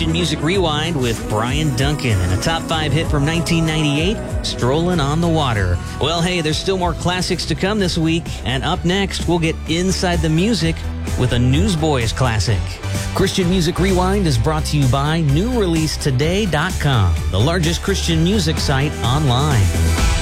Christian Music Rewind with Brian Duncan and a top 5 hit from 1998, Strolling on the Water. Well, hey, there's still more classics to come this week, and up next, we'll get inside the music with a Newsboys classic. Christian Music Rewind is brought to you by NewReleaseToday.com, the largest Christian music site online.